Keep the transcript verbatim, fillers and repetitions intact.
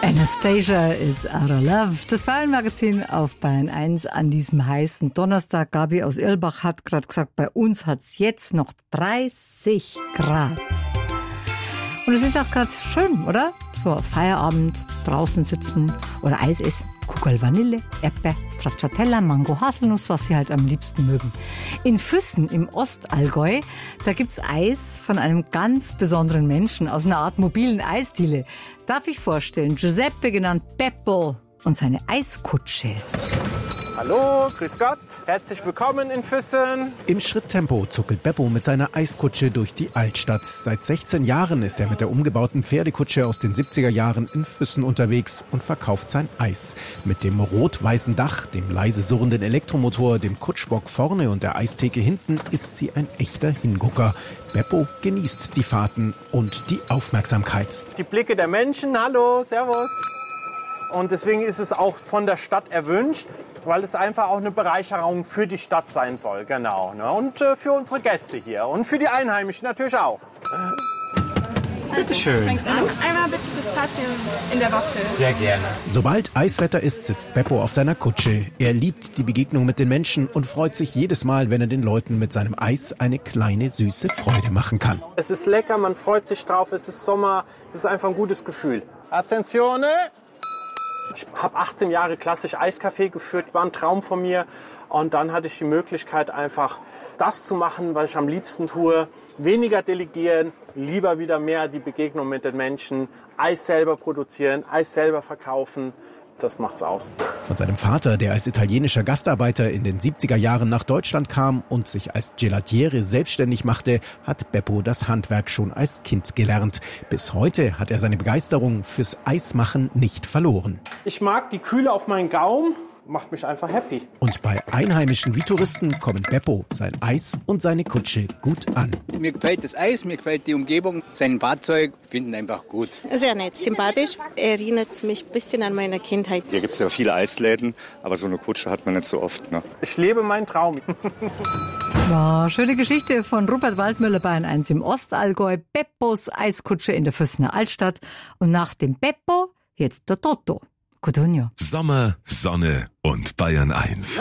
Anastasia is out of love. Das Bayern-Magazin auf Bayern eins an diesem heißen Donnerstag. Gabi aus Irlbach hat gerade gesagt, bei uns hat's jetzt noch dreißig Grad. Und es ist auch gerade schön, oder? So Feierabend, draußen sitzen oder Eis essen. Kugel Vanille, Erdbeer, Stracciatella, Mango, Haselnuss, was sie halt am liebsten mögen. In Füssen im Ostallgäu, da gibt's Eis von einem ganz besonderen Menschen aus einer Art mobilen Eisdiele. Darf ich vorstellen, Giuseppe, genannt Beppo, und seine Eiskutsche. Hallo, grüß Gott, herzlich willkommen in Füssen. Im Schritttempo zuckelt Beppo mit seiner Eiskutsche durch die Altstadt. Seit sechzehn Jahren ist er mit der umgebauten Pferdekutsche aus den siebziger Jahren in Füssen unterwegs und verkauft sein Eis. Mit dem rot-weißen Dach, dem leise surrenden Elektromotor, dem Kutschbock vorne und der Eistheke hinten ist sie ein echter Hingucker. Beppo genießt die Fahrten und die Aufmerksamkeit. Die Blicke der Menschen, hallo, servus. Und deswegen ist es auch von der Stadt erwünscht, weil es einfach auch eine Bereicherung für die Stadt sein soll, genau. Ne? Und äh, für unsere Gäste hier und für die Einheimischen natürlich auch. Bitte schön. Fängst du an? Einmal bitte Pistazien in der Waffel. Sehr gerne. Sobald Eiswetter ist, sitzt Beppo auf seiner Kutsche. Er liebt die Begegnung mit den Menschen und freut sich jedes Mal, wenn er den Leuten mit seinem Eis eine kleine, süße Freude machen kann. Es ist lecker, man freut sich drauf, es ist Sommer, es ist einfach ein gutes Gefühl. Attenzione! Ich habe achtzehn Jahre klassisch Eiskaffee geführt, war ein Traum von mir. Und dann hatte ich die Möglichkeit, einfach das zu machen, was ich am liebsten tue. Weniger delegieren, lieber wieder mehr die Begegnung mit den Menschen. Eis selber produzieren, Eis selber verkaufen. Das macht's aus. Von seinem Vater, der als italienischer Gastarbeiter in den siebziger Jahren nach Deutschland kam und sich als Gelatiere selbstständig machte, hat Beppo das Handwerk schon als Kind gelernt. Bis heute hat er seine Begeisterung fürs Eismachen nicht verloren. Ich mag die Kühle auf meinen Gaumen. Macht mich einfach happy. Und bei Einheimischen wie Touristen kommen Beppo, sein Eis und seine Kutsche gut an. Mir gefällt das Eis, mir gefällt die Umgebung, sein Fahrzeug, finden einfach gut. Sehr nett, sympathisch, erinnert mich ein bisschen an meine Kindheit. Hier gibt es ja viele Eisläden, aber so eine Kutsche hat man nicht so oft. Ne? Ich lebe meinen Traum. Ja, schöne Geschichte von Rupert Waldmüller, Bayern eins im Ostallgäu. Beppos Eiskutsche in der Füssener Altstadt. Und nach dem Beppo jetzt der Toto. Codogno. Sommer, Sonne und Bayern eins.